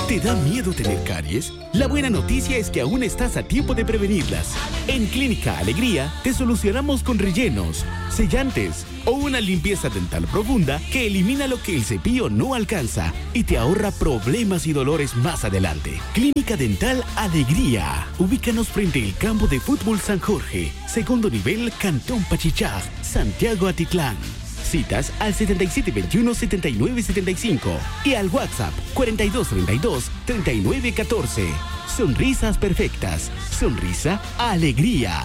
¿Te da miedo tener caries? La buena noticia es que aún estás a tiempo de prevenirlas. En Clínica Alegría te solucionamos con rellenos, sellantes o una limpieza dental profunda que elimina lo que el cepillo no alcanza y te ahorra problemas y dolores más adelante. Clínica Dental Alegría. Ubícanos frente al campo de fútbol San Jorge, segundo nivel, Cantón Pachichá, Santiago Atitlán. Citas al 7721-7975 y al WhatsApp 4232-3914. Sonrisas perfectas. Sonrisa Alegría.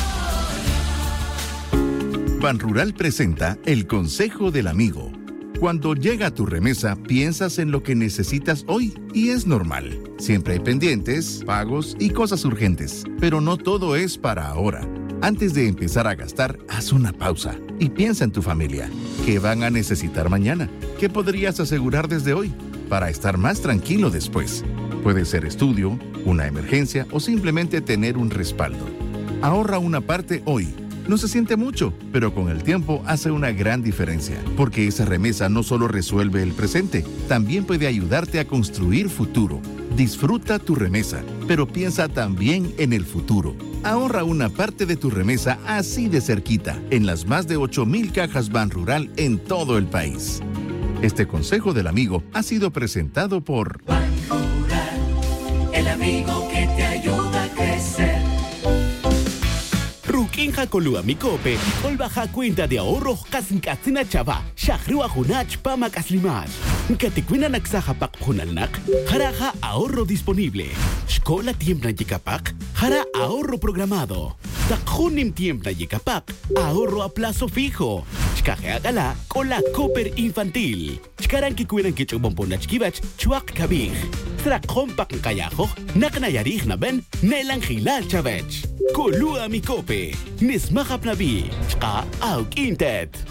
Banrural presenta el Consejo del Amigo. Cuando llega tu remesa, piensas en lo que necesitas hoy y es normal. Siempre hay pendientes, pagos y cosas urgentes, pero no todo es para ahora. Antes de empezar a gastar, haz una pausa y piensa en tu familia. ¿Qué van a necesitar mañana? ¿Qué podrías asegurar desde hoy para estar más tranquilo después? Puede ser estudio, una emergencia o simplemente tener un respaldo. Ahorra una parte hoy. No se siente mucho, pero con el tiempo hace una gran diferencia, porque esa remesa no solo resuelve el presente, también puede ayudarte a construir futuro. Disfruta tu remesa, pero piensa también en el futuro. Ahorra una parte de tu remesa así de cerquita, en las más de 8,000 cajas Banrural en todo el país. Este consejo del amigo ha sido presentado por Banrural, el amigo que te ayuda a crecer. Ruquinja Colua Micope, Olbaja cuenta de ahorro Kasinkatsina Chava, Shahrua Hunach Pama Kaslimach. Katikwina Naksaja Pak Hunalnak, Jaraja ahorro disponible. Shkola Tiempna Yikapak, Jara ahorro programado. Takhunim Tiempna Yikapak, ahorro a plazo fijo. Shkaje Agala, Cola Cooper Infantil. Shkaran Kikuinan Kichubomponach Kibach, Chuak Kabij. Trakon Pak Kayajo, Naknayarij Naben, Nelan Hilal Chavech. Colua Micope, Nismahap Nabi, Shka Auk Intet.